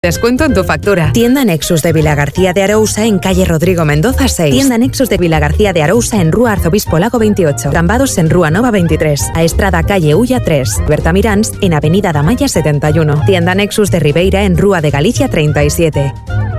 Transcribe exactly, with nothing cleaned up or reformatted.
Descuento en tu factura. Tienda Nexus de Vilagarcía de Arousa en calle Rodrigo Mendoza seis. Tienda Nexus de Vilagarcía de Arousa en Rúa Arzobispo Lago veintiocho. Cambados en Rúa Nova veintitrés. A Estrada calle Ulla tres. Berta Miráns en avenida Damaya setenta y uno. Tienda Nexus de Ribeira en Rúa de Galicia treinta y siete.